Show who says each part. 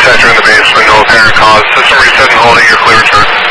Speaker 1: detector in the basement, no apparent cause. System reset and holding your clear return.